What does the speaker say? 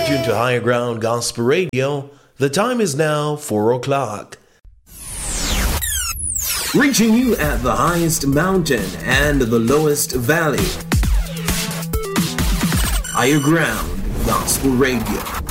tuned to Higher Ground Gospel Radio. The time is now 4 o'clock. Reaching you at the highest mountain and the lowest valley. Higher Ground Gospel Radio.